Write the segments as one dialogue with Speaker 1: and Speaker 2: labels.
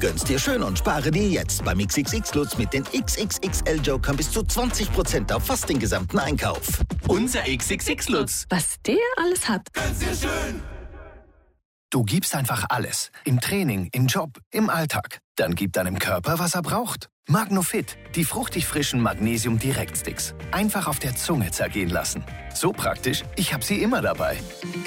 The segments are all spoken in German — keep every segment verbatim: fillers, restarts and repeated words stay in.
Speaker 1: Gönn's dir schön und spare dir jetzt beim X X X-Lutz mit den X X X L-Jokern bis zu zwanzig Prozent auf fast den gesamten Einkauf.
Speaker 2: Unser X X X-Lutz.
Speaker 3: Was der alles hat.
Speaker 2: Gönn's dir schön.
Speaker 4: Du gibst einfach alles. Im Training, im Job, im Alltag. Dann gib deinem Körper, was er braucht. Magnofit, die fruchtig frischen Magnesium-Direkt-Sticks. Einfach auf der Zunge zergehen lassen. So praktisch, ich habe sie immer dabei.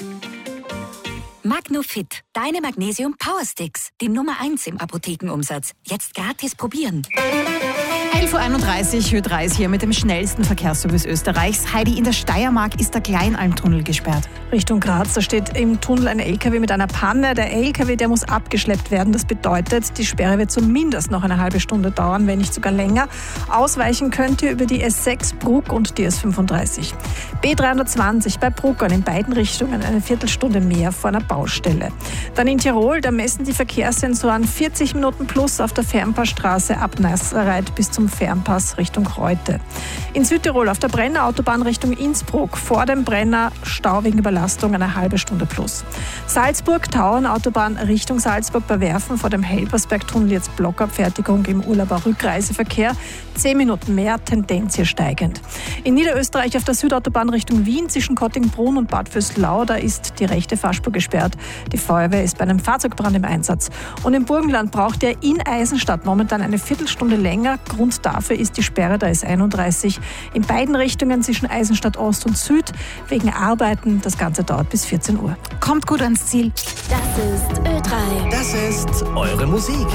Speaker 5: Magnofit, deine Magnesium Power Sticks. Die Nummer eins im Apothekenumsatz. Jetzt gratis probieren.
Speaker 6: elf Uhr einunddreißig, Ö drei ist hier mit dem schnellsten Verkehrsservice Österreichs. Heidi, in der Steiermark ist der Kleinalmtunnel gesperrt.
Speaker 7: Richtung Graz, da steht im Tunnel ein L K W mit einer Panne. Der L K W, der muss abgeschleppt werden. Das bedeutet, die Sperre wird zumindest noch eine halbe Stunde dauern, wenn nicht sogar länger. Ausweichen könnt ihr über die S sechs Bruck und die S fünfunddreißig. B dreihundertzwanzig bei Bruckern in beiden Richtungen eine Viertelstunde mehr vor einer Baustelle. Dann in Tirol, da messen die Verkehrssensoren vierzig Minuten plus auf der Fernpassstraße ab Nasserreit bis zum Fernpass Richtung Reute. In Südtirol auf der Brenner Autobahn Richtung Innsbruck vor dem Brenner Stau wegen Überlastung eine halbe Stunde plus. Salzburg Tauern Autobahn Richtung Salzburg bei Werfen vor dem Helpersbergtunnel jetzt Blockabfertigung im Urlauber Rückreiseverkehr. Zehn Minuten mehr, Tendenz hier steigend. In Niederösterreich auf der Südautobahn Richtung Wien zwischen Kottingbrunn und Bad Vöslau, da ist die rechte Fahrspur gesperrt. Die Feuerwehr ist bei einem Fahrzeugbrand im Einsatz. Und im Burgenland braucht er in Eisenstadt momentan eine Viertelstunde länger. Grund dafür ist die Sperre der S einunddreißig in beiden Richtungen zwischen Eisenstadt Ost und Süd wegen Arbeiten. Das Ganze dauert bis vierzehn Uhr.
Speaker 6: Kommt gut ans Ziel.
Speaker 5: Das ist Ö drei.
Speaker 1: Das ist eure Musik.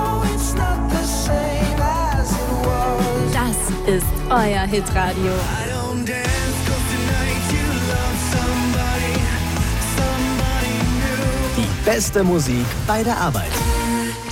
Speaker 3: Das ist euer Hitradio.
Speaker 1: Die beste Musik bei der Arbeit.